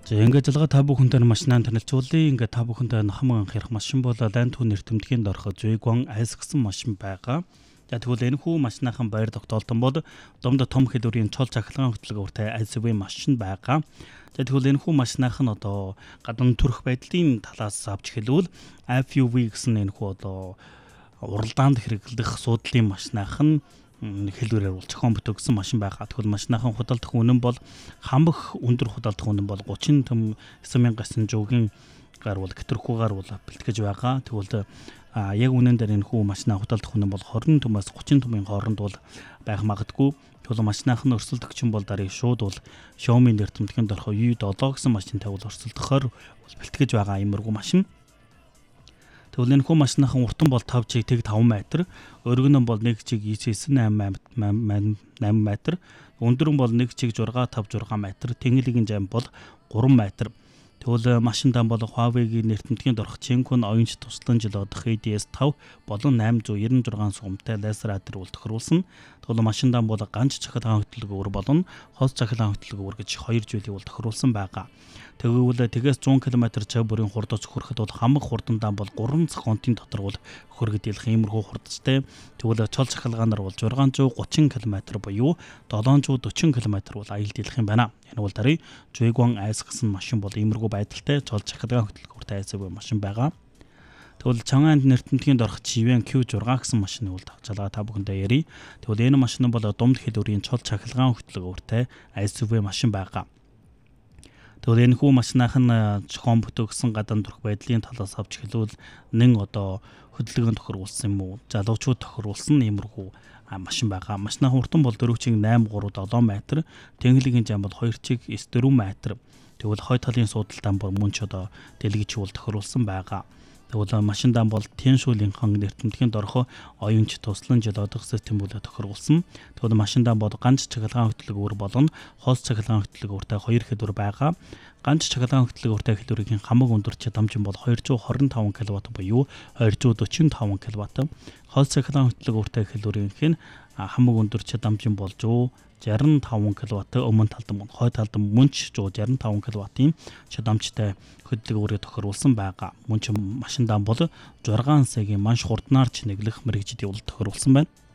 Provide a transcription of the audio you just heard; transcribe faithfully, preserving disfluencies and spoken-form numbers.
За ингээд залгаа та бүхэнтэй машинаа танилцуулъя. Ингээд та бүхэнтэй хамаг анх ярих машин бол Land Two нэртэмдгийн дорхо Juiguan Ice гэсэн машин байгаа. За тэгвэл энэ хүү машинахан байр тогтоолтон бол домд том хэлбэрийн чол цахилгаан хөтөлбөртэй эс ю ви машин байгаа. За тэгвэл энэ хүү машинахан одоо гадна төрөх байдлын талаас авч хэлвэл эф ю ви гэсэн энэ хүү одоо уралдаанд хэрэглэх суудлын машинахан хэлбэрээр бол зохион бүтээсэн машин байгаа. Тэгвэл машинахан худалдах үнэн бол хамх өндөр худалдах үнэн бол гучин девсан мянга жуугийн гар бол гэтэрхүүгээр бол бэлтгэж байгаа. Тэгвэл а яг үнэн дээр энэ хүү машинаа худалдах үнэн бол хорин түмээс гучин түмийн хооронд бол байх магадгүй. Тэгвэл машинахан өрсөлдөгч нь бол дарыг шууд бол Xiaomi нэртэмдгийн дорхо ю севен гэсэн машинтай бол өрсөлдөхөөр бэлтгэж байгаа иймэрхүү машин. Тэгвэл энэ хүү машинахан уртан бол five чиг тэг five метр, өргөн нь бол one чиг eight eight метр, өндөр нь бол one чиг six five six метр, тэнгэлийн зам бол three метр. Тэгвэл машинтаа бол Huawei-гийн нэртэмдгийн дорх Qiankun оюунч туслан жил одох A D S five болон eight ninety-six сумтай лазер адер бол тохируулсан. Тэгвэл машинтаа бол ганц цахилгаан хөтөлбөр болон хос цахилгаан хөтөлбөр гэж хоёр зүйлийг бол тохируулсан байгаа. Тэгвэл тэгээс one hundred километр цаг бүрийн хурдаас хүрэхэд бол хамаг хурдандаа бол three секундын дотор бол хүргэдэг иймэрхүү хурдтай. Тэгвэл чол цахилгаанаар бол six thirty километр буюу seven forty километр бол аялал дийлэх юм байна. Энэ бол дарыг Juiguan Ice гэсэн машин бол иймэрхүү байдалтай чол цахилгаан хөтөлбөртэй эс ю ви машин байгаа. Тэгвэл Чанганд нэртэмдгийн дорх Jiwen Q six гэсэн машины бол тавчалгаа та бүхэндээ ярий. Тэгвэл энэ машин бол думд хэлбэрийн чол цахилгаан хөтөлбөртэй эс ю ви машин байгаа. Тэгвэл энэ хүү машинахан зохион бүтээсэн гадна төрх байдлын талаас авч хэлвэл нэн одоо хөдөлгөөнд тохируулсан юм уу? Залуучууд тохируулсан иймэрхүү машин байгаа. Машинахан уртан бол four чиг eight three seven метр, тэнгэлийн зам бол two чиг nine four метр. Тэгвэл хой талын суудалтаа бол мөн ч одоо дэлгэж бол тохируулсан байгаа. Тэгвэл машиндаа бол Tianshulin хан нэртэмдгийн дорхо оюунч туслан жил одох систем бол тохируулсан. Тэгвэл машиндаа бол ганц цахилгаан хөтөлбөр болон хос цахилгаан хөтөлбөртэй хоёр хэлбэр байгаа. Ганц цахилгаан хөтөлбөртэй хэлбэрийн хамаг өндөр чадамжин бол two twenty-five киловатт буюу two forty-five киловатт. Хос цахилгаан хөтөлбөртэй хэлбэрийн хамаг өндөр чадамжин бол one sixty-five киловатт, өмнө талд мөн хой талд мөн ч one sixty-five киловаттын чадамжтай хөдөлгөөрөөр тохируулсан байгаа. Мөн ч машиндаа бол six саягийн манш хурднаар чинэглэх мэрэгжил бол тохируулсан байна.